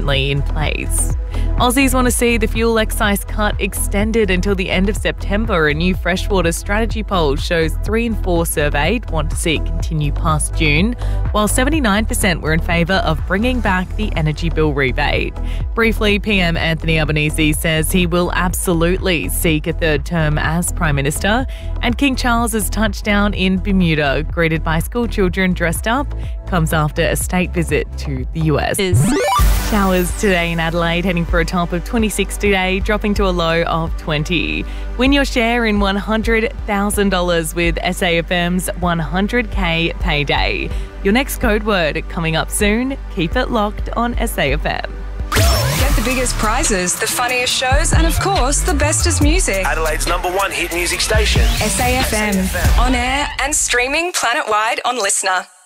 permanently in place. Aussies want to see the fuel excise cut extended until the end of September. A new freshwater strategy poll shows 3 in 4 surveyed want to see it continue past June, while 79% were in favour of bringing back the energy bill rebate. Briefly, PM Anthony Albanese says he will absolutely seek a third term as Prime Minister, and King Charles's touchdown in Bermuda, greeted by school children dressed up, comes after a state visit to the US. Showers today in Adelaide, heading for a top of 26 today, dropping to a low of 20. Win your share in $100,000 with SAFM's 100K payday. Your next code word coming up soon. Keep it locked on SAFM. Get the biggest prizes, the funniest shows, and of course, the bestest music. Adelaide's #1 hit music station. SAFM. On air and streaming planet-wide on Listener.